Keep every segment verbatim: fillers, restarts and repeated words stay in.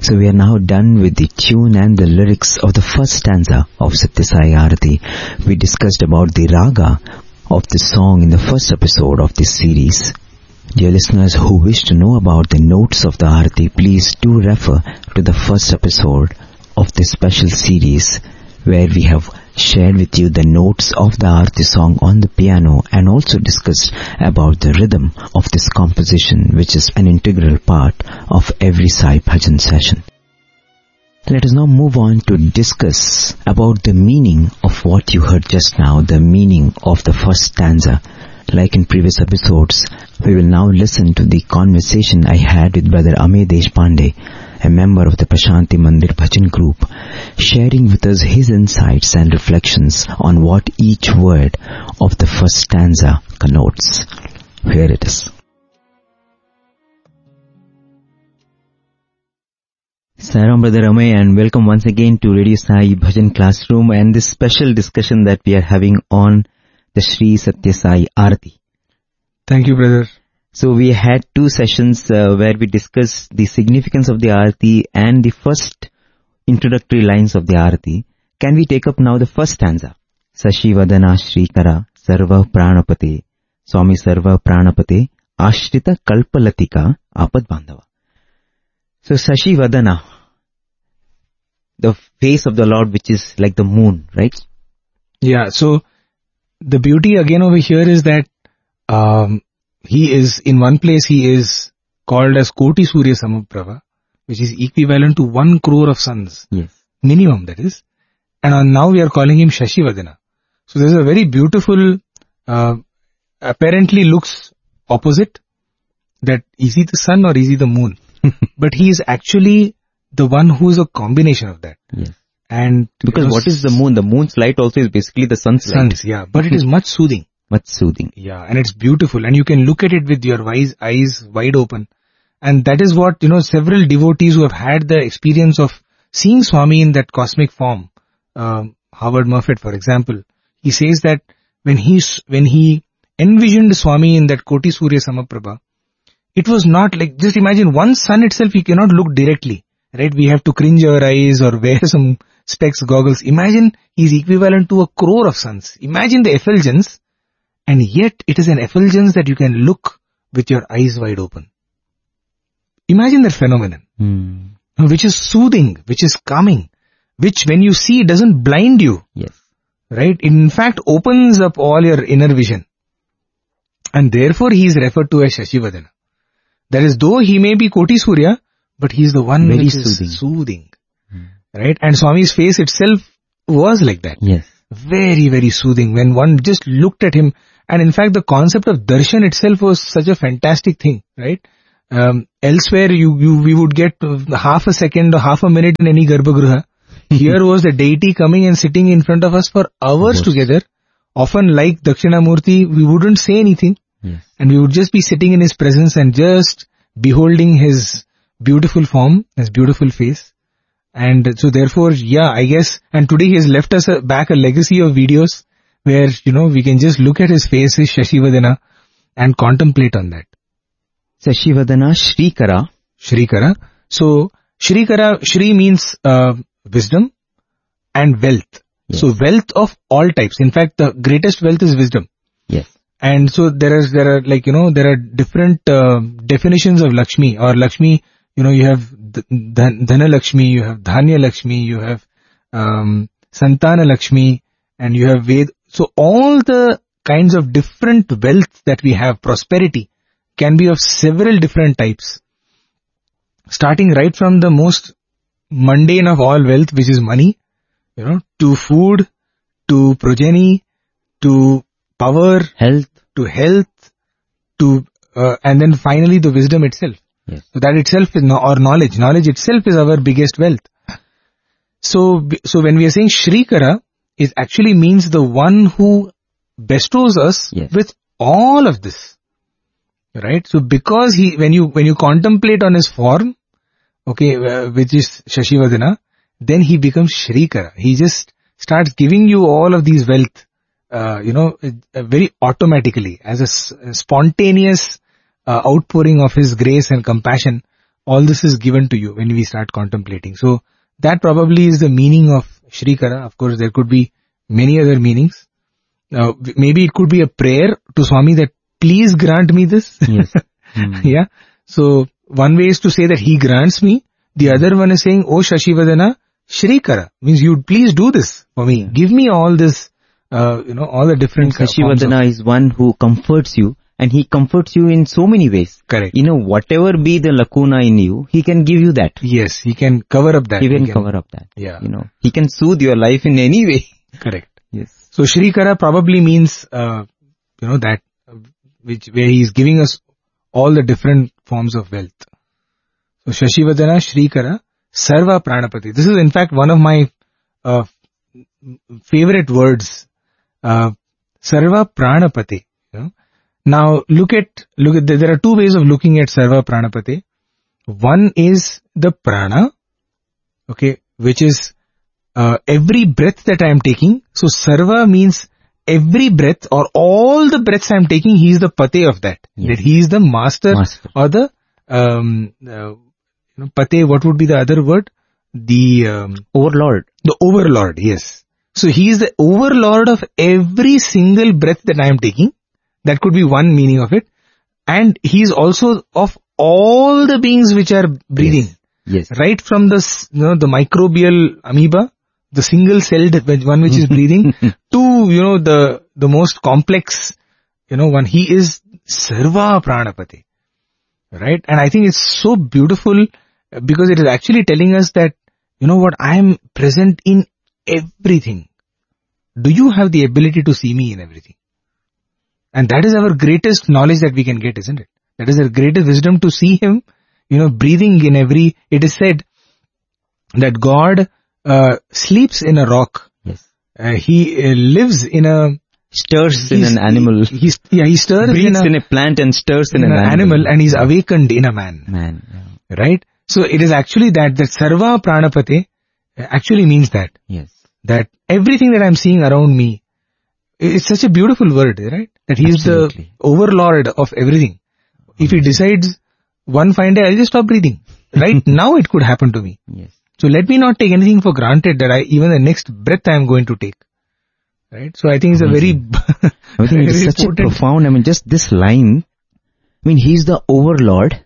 So we are now done with the tune and the lyrics of the first stanza of Satya Sai Arati. We discussed about the raga of the song in the first episode of this series. Dear listeners who wish to know about the notes of the Arati, please do refer to the first episode of this special series where we have shared with you the notes of the Arati song on the piano and also discussed about the rhythm of this composition, which is an integral part of every Sai Bhajan session. Let us now move on to discuss about the meaning of what you heard just now, the meaning of the first stanza. Like in previous episodes, we will now listen to the conversation I had with Brother Amey Deshpande, a member of the Prashanti Mandir Bhajan group, sharing with us his insights and reflections on what each word of the first stanza connotes. Here it is. Saram Brother Amey, and welcome once again to Radio Sai Bhajan Classroom and this special discussion that we are having on the Sri Satya Sai Arati. Thank you, brother. So we had two sessions uh, where we discussed the significance of the Arati and the first introductory lines of the Arati. Can we take up now the first stanza? Sashi Vadana Shrikara Sarva Pranapate Swami Sarva Pranapate Ashrita Kalpalatika Apad Bandhava. So Sashi Vadana, the face of the Lord which is like the moon, right? Yeah, so the beauty again over here is that um, he is, in one place he is called as Koti Surya Samaprabha, which is equivalent to one crore of suns. Yes. Minimum, that is. And on, now we are calling him Shashivadana. So there's a very beautiful, uh, apparently looks opposite, that is he the sun or is he the moon? But he is actually the one who is a combination of that. Yes. And because what is the moon? The moon's light also is basically the sun's light. Suns, yeah. But it is much soothing. Much soothing. Yeah, and it's beautiful. And you can look at it with your eyes, eyes wide open. And that is what, you know, several devotees who have had the experience of seeing Swami in that cosmic form, um, Howard Murphy, for example, he says that when he, when he envisioned Swami in that Koti Surya Samaprabha, it was not like, just imagine one sun itself, you cannot look directly, right? We have to cringe our eyes or wear some specs, goggles. Imagine he's equivalent to a crore of suns. Imagine the effulgence, and yet it is an effulgence that you can look with your eyes wide open. Imagine that phenomenon, mm. which is soothing, which is calming, which when you see doesn't blind you. Yes. Right? It in fact opens up all your inner vision. And therefore he is referred to as Shashivadana. That is, though he may be Koti Surya, but he is the one very which soothing. is soothing. Mm. Right? And Swami's face itself was like that. Yes. Very, very soothing. When one just looked at him, and in fact the concept of darshan itself was such a fantastic thing, right? Um, elsewhere you, you, we would get half a second or half a minute in any Garbhagriha. Here was the deity coming and sitting in front of us for hours yes. together. Often like Dakshinamurti, we wouldn't say anything. Yes. And we would just be sitting in his presence and just beholding his beautiful form, his beautiful face. And so therefore, yeah, I guess, and today he has left us a, back a legacy of videos where, you know, we can just look at his face, his Shashivadana, and contemplate on that. Shashivadana Shrikara. Shrikara. So, Shrikara, Shri means uh, wisdom and wealth. Yes. So wealth of all types. In fact, the greatest wealth is wisdom. Yes. And so there is, there are like, you know, there are different uh, definitions of Lakshmi or Lakshmi. You know, you have Dhana Lakshmi, you have Dhanya Lakshmi, you have um, Santana Lakshmi, and you have Ved. So all the kinds of different wealth that we have, prosperity, can be of several different types. Starting right from the most mundane of all wealth, which is money, you know, to food, to progeny, to power, health, to health, to, uh, and then finally the wisdom itself. Yes. So that itself is, no, or knowledge. Knowledge itself is our biggest wealth. So, so when we are saying Shrikara, it actually means the one who bestows us yes. with all of this. Right? So because he, when you, when you contemplate on his form, okay, uh, which is Shashivadana, then he becomes Shrikara. He just starts giving you all of these wealth, uh, you know, uh, very automatically as a, s- a spontaneous uh, outpouring of his grace and compassion all this is given to you when we start contemplating. So that probably is the meaning of Shrikara. Of course, there could be many other meanings. Uh, maybe it could be a prayer to Swami that please grant me this. Yes. Mm. Yeah. So one way is to say that he grants me. The other one is saying, oh Shashivadana, Shrikara, means you please do this for me. Yeah. Give me all this, uh, you know, all the different forms of- Shashivadana is one who comforts you, and he comforts you in so many ways. Correct. You know, whatever be the lacuna in you, he can give you that. Yes, he can cover up that. He can cover up that. Yeah. You know, he can soothe your life in any way. Correct. Yes. So Shrikara probably means, uh, you know, that, uh, which, where he is giving us all the different forms of wealth. So Shashivadana, Shrikara, Sarva Pranapati. This is in fact one of my, uh, favorite words. Uh, Sarva Pranapati. You know? Now look at, look at, there are two ways of looking at Sarva Pranapati. One is the prana, okay, which is, uh, every breath that I am taking. So Sarva means every breath or all the breaths I am taking, he is the pate of that. Yes. That he is the master, Master. or the, um, uh, you know, pate, what would be the other word? The, um, Overlord. the overlord, yes. So he is the overlord of every single breath that I am taking. That could be one meaning of it. And he is also of all the beings which are breathing. Yes. Yes. Right from the, s- you know, the microbial amoeba, the single celled one which is breathing, to, you know, the, the most complex, you know, one. He is Sarva Pranapati. Right? And I think it's so beautiful uh, because it is actually telling us that, you know what, I am present in everything. Do you have the ability to see me in everything? And that is our greatest knowledge that we can get, isn't it? That is our greatest wisdom, to see him, you know, breathing in every, it is said that God uh, sleeps in a rock. Yes. Uh, he uh, lives in a, Stirs in he's- an animal. He, he's, yeah, he stirs breathes in a, in a plant and stirs in, in an, an animal, and he's awakened in a man. Man. Yeah. Right? So it is actually that, that Sarva Pranapate actually means that, Yes. that everything that I'm seeing around me, it's such a beautiful word, right? That he is the Absolutely. overlord of everything. If he decides one fine day, I'll just stop breathing. Right now it could happen to me. Yes. So let me not take anything for granted that I, even the next breath I am going to take. Right? So I think it's a very, I think it's very such a important- profound, I mean, just this line, I mean, he's the overlord.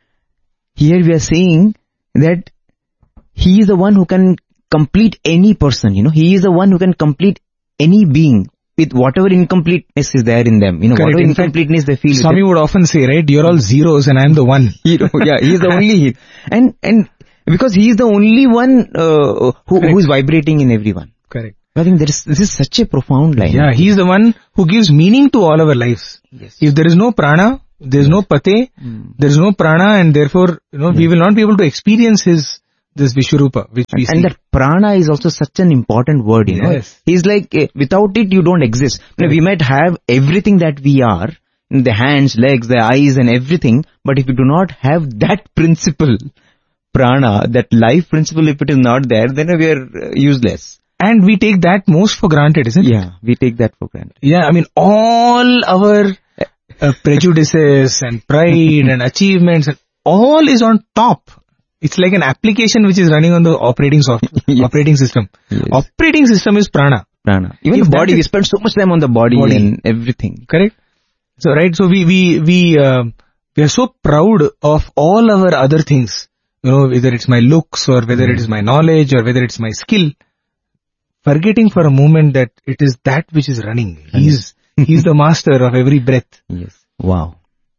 Here we are saying that he is the one who can complete any person, you know, he is the one who can complete any being with whatever incompleteness is there in them, you know, Correct. whatever In fact, incompleteness they feel. Swami would often say, right, you're all zeros and I'm the one. You know, yeah, he is the only he. And, and because he is the only one uh, who, who is vibrating in everyone. Correct. I think there is, this is such a profound line. Yeah, he is the one who gives meaning to all our lives. Yes. If there is no prana, there is no pate, Mm. there is no prana, and therefore, you know, we will not be able to experience his, this Vishwarupa, which we see. And that prana is also such an important word, you know. Yes. He's like, eh, without it, you don't exist. You know, we might have everything that we are, the hands, legs, the eyes and everything, but if you do not have that principle, prana, that life principle, if it is not there, then we are uh, useless. And we take that most for granted, isn't it? Yeah, we take that for granted. Yeah, I mean, all our uh, prejudices and pride and achievements, and all is on top. It's like an application which is running on the operating software, Yes. operating system. Yes. Operating system is prana. Prana. Even If the that body, is- we spend so much time on the body, Body. and everything. Correct? So, right, so we, we, we, uh, we are so proud of all our other things, you know, whether it's my looks or whether it is my knowledge or whether it's my skill, forgetting for a moment that it is that which is running. He's, he's the master of every breath. Yes. Wow.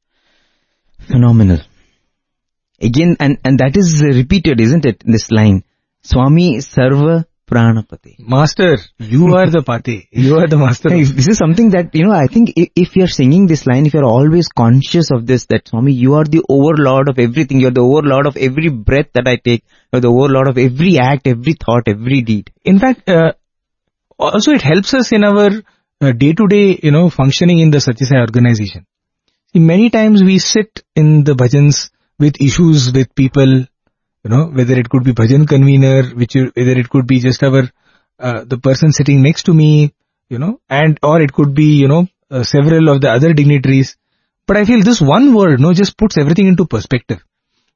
Phenomenal. Again, and, and that is uh, repeated, isn't it? This line. Swami Sarva Pranapati. Master, you are the pate. You are the master. Hey, this is something that, you know, I think if, if you're singing this line, if you're always conscious of this, that Swami, you are the overlord of everything. You're the overlord of every breath that I take. You're the overlord of every act, every thought, every deed. In fact, uh, also it helps us in our uh, day-to-day, you know, functioning in the Satyasai organization. See, many times we sit in the bhajans with issues with people, you know, whether it could be bhajan convener, which you, whether it could be just our, uh, the person sitting next to me, you know, and, or it could be, you know, uh, several of the other dignitaries. But I feel this one word, no, just puts everything into perspective.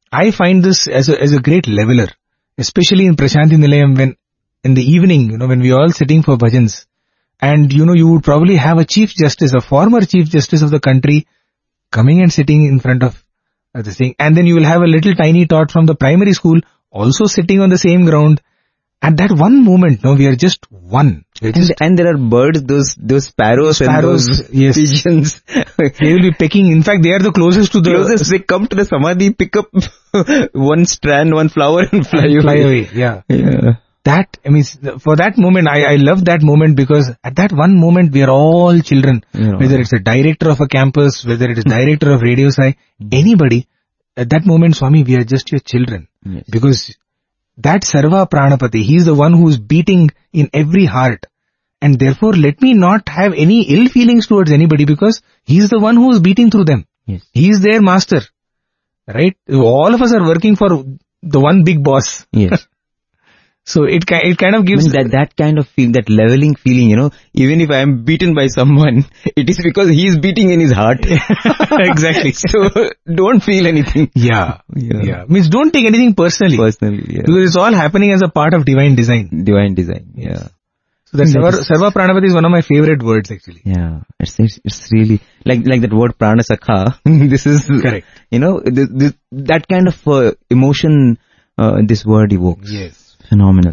I find this as a, as a great leveler, especially in Prashanti Nilayam when in the evening, you know, when we are all sitting for bhajans and, you know, you would probably have a chief justice, a former chief justice of the country coming and sitting in front of uh, the thing. And then you will have a little tiny tot from the primary school also sitting on the same ground. At that one moment, no, we are just one. And, just, and there are birds, those those sparrows, sparrows and those yes. pigeons. They will be pecking. In fact, they are the closest to the... Closest, they come to the samadhi, pick up one strand, one flower and fly and away. Fly away, yeah. yeah. That, I mean, for that moment, I, I love that moment because at that one moment, we are all children. Yeah. Whether it's a director of a campus, whether it is director of Radio Sai, anybody, at that moment, Swami, we are just your children. Yes. Because that Sarva Pranapati, he is the one who is beating in every heart. And therefore, let me not have any ill feelings towards anybody because he is the one who is beating through them. Yes. He is their master. Right? All of us are working for the one big boss. Yes. So it it kind of gives... I mean, that, that kind of feel, that leveling feeling, you know, even if I am beaten by someone, it is because he is beating in his heart. Exactly. So don't feel anything. Yeah. Yeah. yeah. Means don't take anything personally. Personally, yeah. Because it's all happening as a part of divine design. Divine design, yeah. So that Sarva, Sarva Pranapati is one of my favorite words actually. Yeah. It's, it's, it's really, like, like that word Pranasakha. This is, correct. You know, this, this, that kind of uh, emotion uh, this word evokes. Yes. Phenomenal.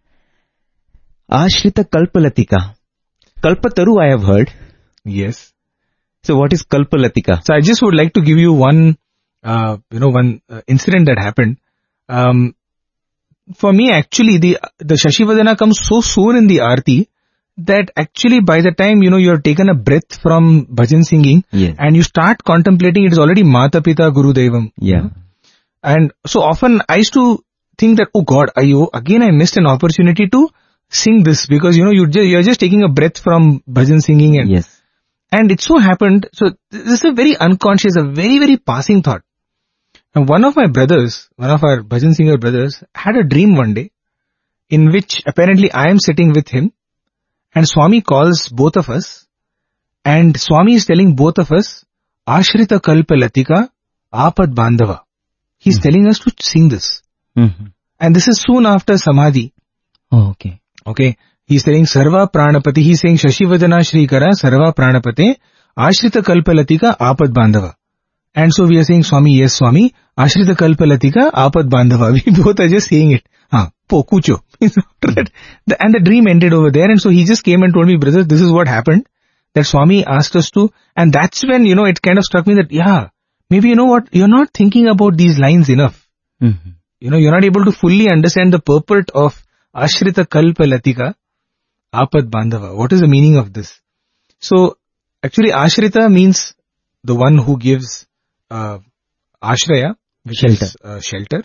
Ashrita Kalpalatika. Kalpataru I have heard. Yes. So what is Kalpalatika? So I just would like to give you one, uh, you know, one uh, incident that happened. Um, for me actually the, the Shashivadana comes so soon in the Aarti that actually by the time, you know, you have taken a breath from bhajan singing yes. and you start contemplating, it is already Mata Pita Guru Devam. Yeah. You know? And so often I used to think that, oh God, I, again I missed an opportunity to sing this because, you know, you just, you're just taking a breath from bhajan singing and, yes. and it so happened, so this is a very unconscious, a very, very passing thought. And one of my brothers, one of our bhajan singer brothers had a dream one day in which apparently I am sitting with him and Swami calls both of us and Swami is telling both of us, Ashrita Kalpa Latika Apad Bandhava. He's mm-hmm. telling us to sing this. Mm-hmm. And this is soon after Samadhi. Oh, okay. Okay. He's saying Sarva Pranapati. He's saying Shashivadana Shrikara Sarva Pranapate Ashrita Kalpalatika Apad Bandhava. And so we are saying, Swami, yes Swami, Ashrita Kalpalatika Apad Bandhava. We both are just saying it. Ha, po, kucho. And the dream ended over there. And so he just came and told me, brother, this is what happened. That Swami asked us to. And that's when, you know, it kind of struck me that, yeah, maybe you know what, you're not thinking about these lines enough. Mm-hmm. You know, you're not able to fully understand the purport of Ashrita Kalpa Latika Apad Bandhava. What is the meaning of this? So, actually Ashrita means the one who gives uh, Ashraya, which shelter. is uh, shelter.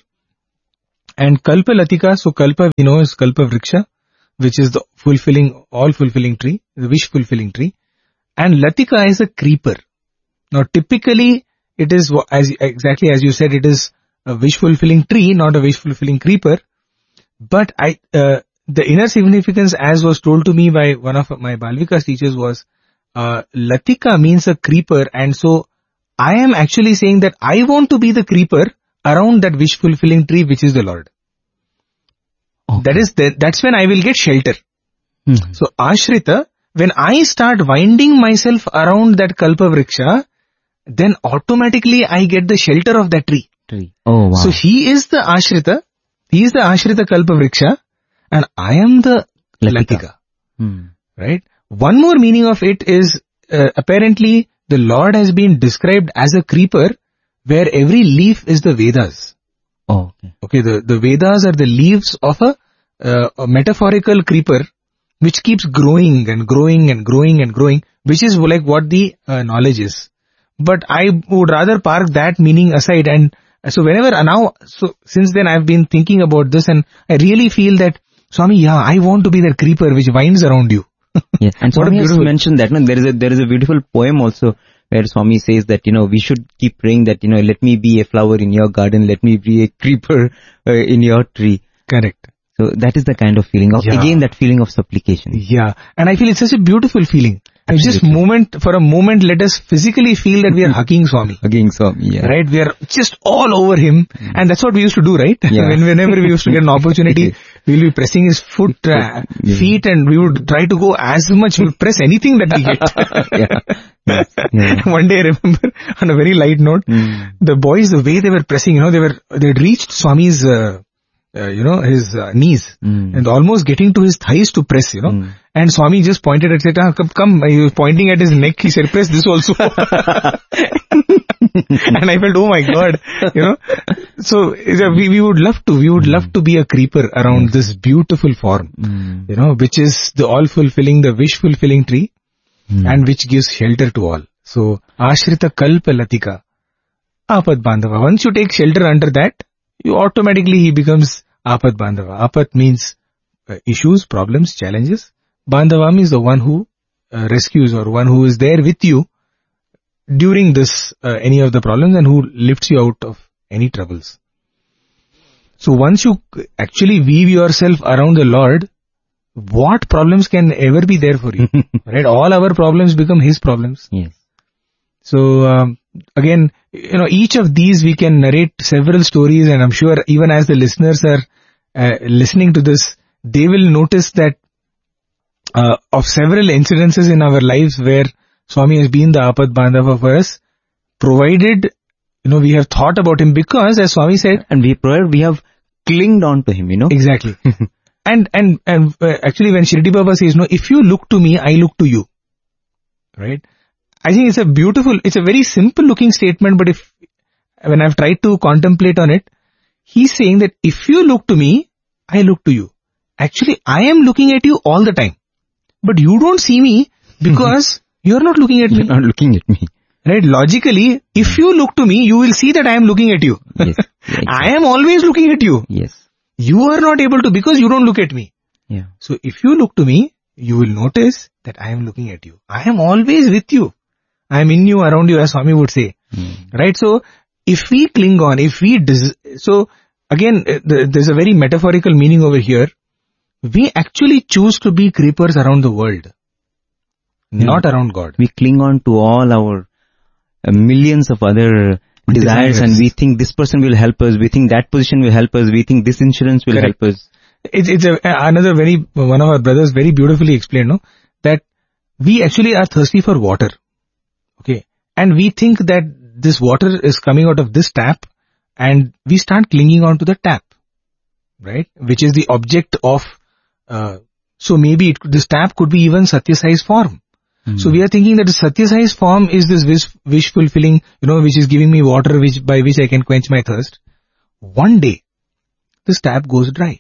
And Kalpa Latika, so Kalpa we know is Kalpa Vriksha, which is the fulfilling, all fulfilling tree, the wish fulfilling tree. And Latika is a creeper. Now typically it is, as exactly as you said, it is a wish-fulfilling tree, not a wish-fulfilling creeper. But I, uh, the inner significance, as was told to me by one of my Balvika's teachers, was uh, Latika means a creeper, and so I am actually saying that I want to be the creeper around that wish-fulfilling tree, which is the Lord. Okay. That is the, that's when I will get shelter. Mm-hmm. So Ashrita, when I start winding myself around that Kalpa Vriksha, then automatically I get the shelter of that tree. Tree. Oh, wow. So he is the Ashrita, he is the Ashrita Kalpa Vriksha, and I am the Latika. Latika. Hmm. Right? One more meaning of it is, uh, apparently the Lord has been described as a creeper where every leaf is the Vedas. Oh, okay. Okay, the, the Vedas are the leaves of a, uh, a metaphorical creeper which keeps growing and growing and growing and growing, which is like what the uh, knowledge is. But I would rather park that meaning aside, and so whenever now, so since then I've been thinking about this, and I really feel that, Swami, yeah, I want to be that creeper which winds around you. Yes, and Swami has mentioned that, no, there is a, there is a beautiful poem also where Swami says that, you know, we should keep praying that, you know, let me be a flower in your garden, let me be a creeper uh, in your tree. Correct. So that is the kind of feeling of, yeah. again, that feeling of supplication. Yeah, and I feel it's such a beautiful feeling. Just moment, for a moment, let us physically feel that we are hugging Swami. Hugging Swami, yeah. Right? We are just all over him. Mm. And that's what we used to do, right? Yeah. when, whenever we used to get an opportunity, we'll be pressing his foot, uh, yeah. feet, and we would try to go as much, we'll press anything that we get. yeah. Yes. Yeah. One day, I remember, on a very light note, mm. the boys, the way they were pressing, you know, they were, they had reached Swami's, uh, Uh, you know, his uh, knees mm. and almost getting to his thighs to press, you know. Mm. And Swami just pointed and said, ah, come, come, he was pointing at his neck. He said, press this also. And I felt, oh my God, you know. So we, we would love to, we would mm. love to be a creeper around mm. this beautiful form, mm. you know, which is the all-fulfilling, the wish-fulfilling tree mm. and which gives shelter to all. So, Ashrita Kalpa Latika, Apad Bandhava. Once you take shelter under that, you automatically he becomes Apat Bandhava. Apat means uh, issues, problems, challenges. Bandhava means the one who uh, rescues or one who is there with you during this, uh, any of the problems and who lifts you out of any troubles. So once you actually weave yourself around the Lord, what problems can ever be there for you? Right? All our problems become His problems. Yes. So, um, again, you know, each of these we can narrate several stories, and I'm sure even as the listeners are uh, listening to this, they will notice that uh, of several incidences in our lives where Swami has been the Apat Bandhava for us, provided, you know, we have thought about him, because as Swami said, and we provided, we have clinged on to him, you know. Exactly. and and and uh, actually, when Shirdi Baba says, no, if you look to me, I look to you, right? I think it's a beautiful, it's a very simple looking statement, but if, when I've tried to contemplate on it, he's saying that if you look to me, I look to you. Actually, I am looking at you all the time, but you don't see me because you're not looking at me. You're not looking at me. Right? Logically, if you look to me, you will see that I am looking at you. Yes. Exactly. I am always looking at you. Yes. You are not able to because you don't look at me. Yeah. So if you look to me, you will notice that I am looking at you. I am always with you. I am in you, around you, as Swami would say. Mm. Right? So, if we cling on, if we, des- so again, th- there's a very metaphorical meaning over here. We actually choose to be creepers around the world, yeah. not around God. We cling on to all our uh, millions of other desires, desires, and we think this person will help us, we think that position will help us, we think this insurance will Correct. help us. It's, it's a, another very, one of our brothers very beautifully explained, no, that we actually are thirsty for water. Okay. And we think that this water is coming out of this tap, and we start clinging on to the tap, right? Which is the object of, uh, so maybe it, this tap could be even Satya Sai's form. Mm. So we are thinking that the Satya Sai's form is this wish, wish fulfilling, you know, which is giving me water which, by which I can quench my thirst. One day, this tap goes dry.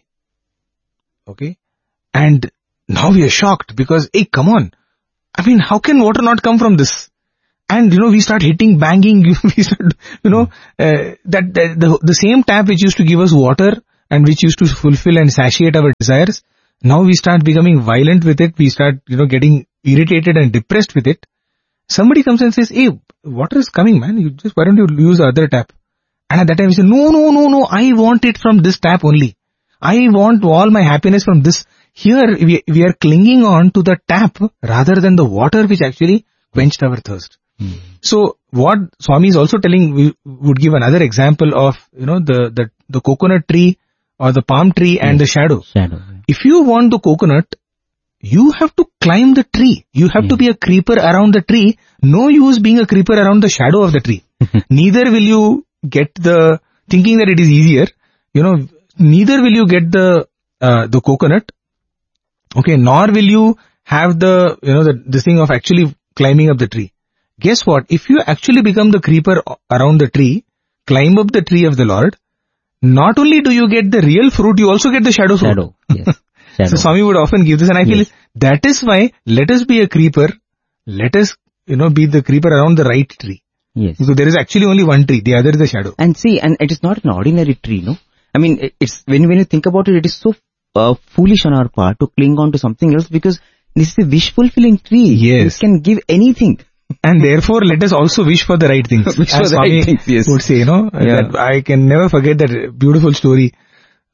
Okay. And now we are shocked because, hey, come on. I mean, how can water not come from this? And, you know, we start hitting, banging, we start, you know, uh, that, that the, the same tap which used to give us water and which used to fulfill and satiate our desires, now we start becoming violent with it. We start, you know, getting irritated and depressed with it. Somebody comes and says, hey, water is coming, man. You just, why don't you use the other tap? And at that time we say, no, no, no, no, I want it from this tap only. I want all my happiness from this. Here we, we are clinging on to the tap rather than the water which actually quenched our thirst. Hmm. So what Swami is also telling, we would give another example of, you know, the, the, the coconut tree or the palm tree and yes. the shadow. Shadow. If you want the coconut, you have to climb the tree. You have yeah. to be a creeper around the tree. No use being a creeper around the shadow of the tree. Neither will you get the, thinking that it is easier, you know, neither will you get the, uh, the coconut. Okay, nor will you have the, you know, the, this thing of actually climbing up the tree. Guess what? If you actually become the creeper around the tree, climb up the tree of the Lord, not only do you get the real fruit, you also get the shadow fruit. Shadow, yes. Shadow. So Swami would often give this, and I feel yes. that is why let us be a creeper, let us, you know, be the creeper around the right tree. Yes. Because there is actually only one tree, the other is the shadow. And see, and it is not an ordinary tree, no? I mean, it's, when, when you think about it, it is so uh, foolish on our part to cling on to something else, because this is a wish-fulfilling tree. Yes. It can give anything. And therefore, let us also wish for the right things. Wish for the Swami right things, yes. would say, you know, yeah. that I can never forget that beautiful story.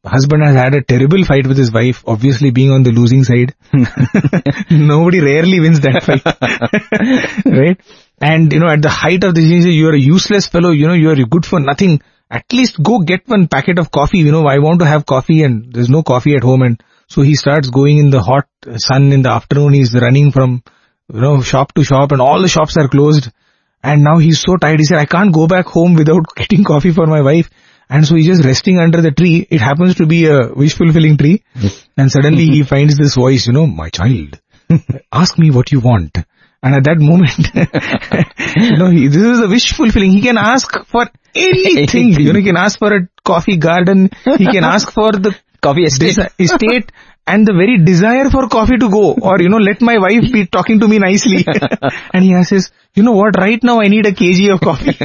husband has had a terrible fight with his wife, obviously being on the losing side. Nobody rarely wins that fight. Right? And, you know, at the height of the season, you are a useless fellow, you know, you are good for nothing. At least go get one packet of coffee, you know, I want to have coffee and there's no coffee at home. And so he starts going in the hot sun in the afternoon. He's running from, you know, shop to shop and all the shops are closed. And now he's so tired. He said, I can't go back home without getting coffee for my wife. And so he's just resting under the tree. It happens to be a wish-fulfilling tree. Yes. And suddenly he finds this voice, you know, my child, ask me what you want. And at that moment, you know, he, this is a wish-fulfilling. He can ask for anything. You know, he can ask for a coffee garden. He can ask for the coffee estate. estate and the very desire for coffee to go. Or, you know, let my wife be talking to me nicely. And he says, you know what, right now I need a kg of coffee.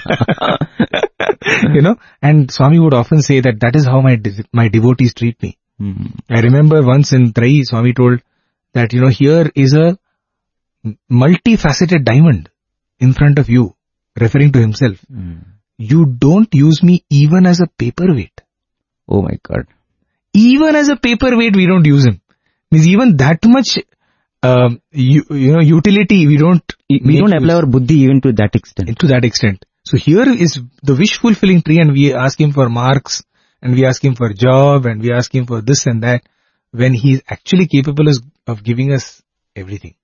You know, and Swami would often say that that is how my my devotees treat me. Mm. I remember once in Trai, Swami told that, you know, here is a multifaceted diamond in front of you, referring to himself. Mm. You don't use me even as a paperweight. Oh my God. Even as a paperweight, we don't use him. Means even that much, um, you, you know, utility, we don't... We don't apply our buddhi even to that extent. To that extent. So here is the wish-fulfilling tree and we ask him for marks and we ask him for job and we ask him for this and that when he is actually capable of giving us everything.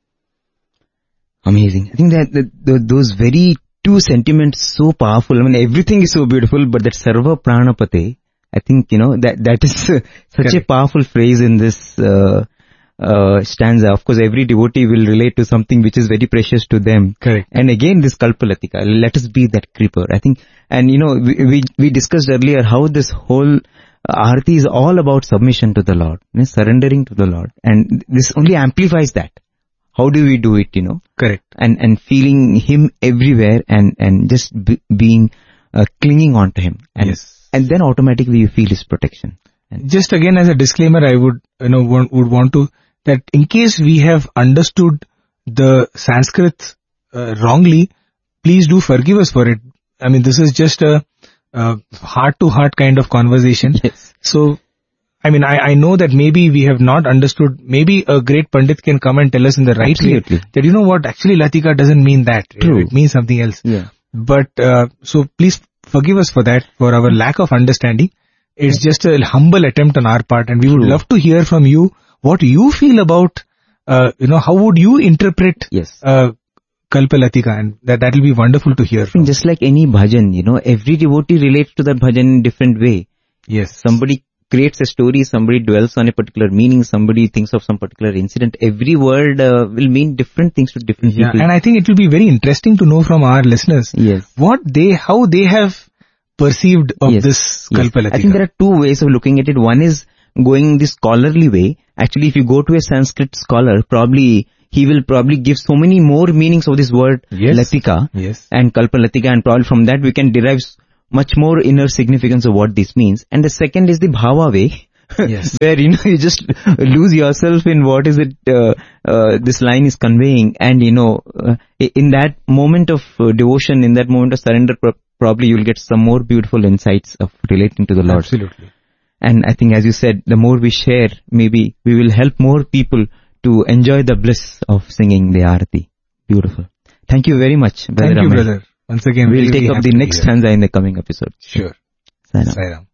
Amazing. I think that the, the, those very two sentiments so powerful. I mean, everything is so beautiful, but that Sarva Pranapate, I think, you know, that, that is uh, such Correct. a powerful phrase in this uh, uh, stanza. Of course, every devotee will relate to something which is very precious to them. Correct. And again, this Kalpalatika, let us be that creeper. I think, and you know, we, we, we discussed earlier how this whole Aarti is all about submission to the Lord, you know, surrendering to the Lord. And this only amplifies that. How do we do it, you know? Correct. And and feeling Him everywhere and, and just be, being, uh, clinging on to Him. And, yes. And then automatically you feel His protection. And just again as a disclaimer, I would, you know, want, would want to, that in case we have understood the Sanskrit uh, wrongly, please do forgive us for it. I mean, this is just a, a heart-to-heart kind of conversation. Yes. So, I mean, I, I know that maybe we have not understood, maybe a great Pandit can come and tell us in the right Absolutely. way that, you know what, actually Latika doesn't mean that. True. It means something else. Yeah. But, uh, so please forgive us for that, for our lack of understanding. It's just a humble attempt on our part and we would True. love to hear from you what you feel about, uh, you know, how would you interpret, yes. uh, Kalpalatika, and that, that will be wonderful to hear from. Just like any bhajan, you know, every devotee relates to that bhajan in different way. Yes. Somebody creates a story, somebody dwells on a particular meaning, somebody thinks of some particular incident. Every word uh, will mean different things to different yeah, people. And I think it will be very interesting to know from our listeners yes. what they, how they have perceived of yes. this yes. Kalpalatika. I think there are two ways of looking at it. One is going the scholarly way. Actually, if you go to a Sanskrit scholar, probably he will probably give so many more meanings of this word yes. Latika yes. and Kalpalatika, and probably from that we can derive much more inner significance of what this means. And the second is the bhava way, yes. where, you know, you just lose yourself in what is it, uh, uh, this line is conveying. And, you know, uh, in that moment of uh, devotion, in that moment of surrender, pro- probably you'll get some more beautiful insights of relating to the Lord. Absolutely. And I think, as you said, the more we share, maybe we will help more people to enjoy the bliss of singing the Aarti. Beautiful. Thank you very much, Brother Thank you, Ramesh. brother. Once again, we'll take up the next stanza in the coming episode. Sure. Sairam. Sairam.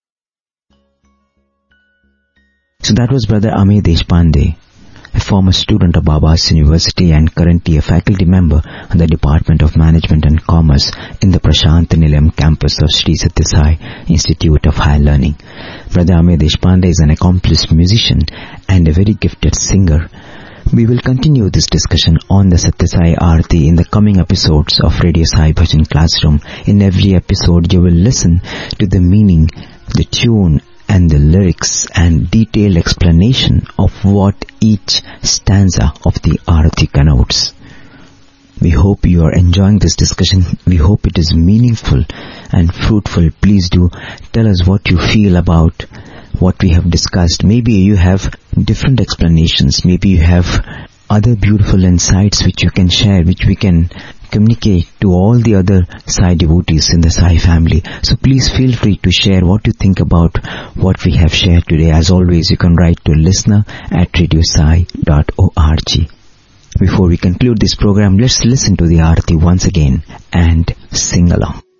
So that was Brother Amit Deshpande, a former student of Baba's University and currently a faculty member on the Department of Management and Commerce in the Prashant Nilayam campus of Sri Sathya Sai Institute of Higher Learning. Brother Amit Deshpande is an accomplished musician and a very gifted singer. We will continue this discussion on the Sathya Sai Aarti in the coming episodes of Radio Sai Bhajan Classroom. In every episode, you will listen to the meaning, the tune, and the lyrics and detailed explanation of what each stanza of the Aarti connotes. We hope you are enjoying this discussion. We hope it is meaningful and fruitful. Please do tell us what you feel about what we have discussed. Maybe you have different explanations. Maybe you have other beautiful insights which you can share, which we can communicate to all the other Sai devotees in the Sai family. So please feel free to share what you think about what we have shared today. As always, you can write to listener at radio sai dot org. Before we conclude this program, let's listen to the Aarti once again and sing along.